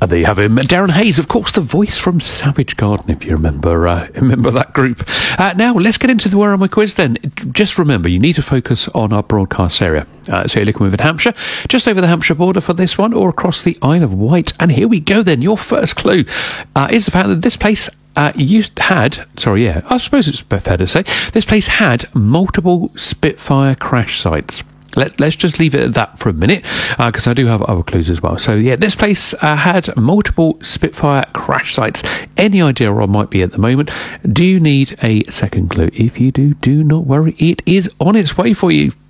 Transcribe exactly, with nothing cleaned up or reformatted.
And there you have him, Darren Hayes, of course, the voice from Savage Garden, if you remember uh, remember that group. Uh, now, let's get into the Where Am I quiz then. Just remember, you need to focus on our broadcast area. Uh, so you're looking within Hampshire, just over the Hampshire border for this one, or across the Isle of Wight. And here we go then. Your first clue uh, is the fact that this place uh, you had, sorry, yeah, I suppose it's fair to say, this place had multiple Spitfire crash sites. Let, let's just leave it at that for a minute, because uh, I do have other clues as well. So, yeah, this place uh, had multiple Spitfire crash sites. Any idea where I might be at the moment? Do you need a second clue? If you do, do not worry. It is on its way for you.